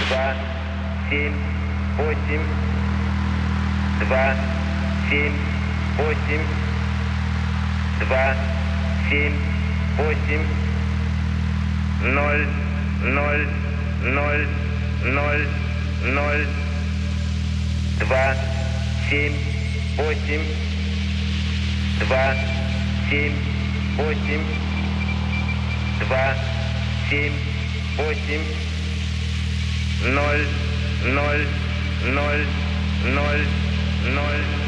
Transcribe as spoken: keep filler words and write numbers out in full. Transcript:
два, семь, восемь, два, семь, восемь, два, семь, восемь, ноль, ноль, ноль, ноль, ноль, два, семь, восемь, два, семь, восемь, два, семь, восемь, ноль, ноль, ноль, ноль, ноль.